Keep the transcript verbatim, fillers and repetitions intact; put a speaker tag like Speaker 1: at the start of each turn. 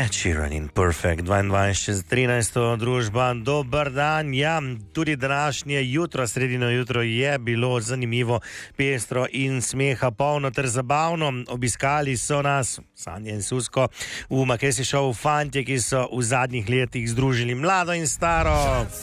Speaker 1: Ed Sheeran in Perfect, dvaindvajset čez trinajsto družba, dober dan, ja, tudi današnje jutro, sredino jutro je bilo zanimivo, pestro in smeha polno ter zabavno. Obiskali so nas, Sanja in Susko, v Makesi šovu fantje, ki so v zadnjih letih združili mlado in staro.